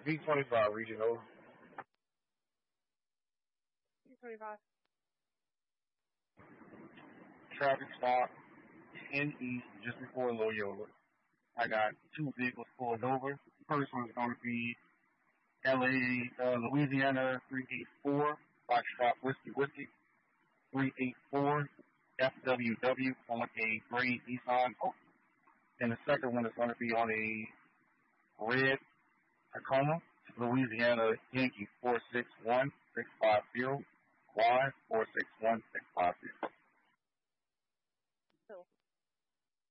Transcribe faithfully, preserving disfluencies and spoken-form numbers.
V twenty-five regional. V twenty-five. Traffic stop in east just before Loyola. I got two vehicles pulled over. First one is going to be L A, uh, Louisiana three eight four, Foxtrot Whiskey Whiskey, three eight four F W W on a gray Nissan. Oh. And the second one is going to be on a red Tacoma, Louisiana Yankee four six one six five zero, Y four six one six five zero.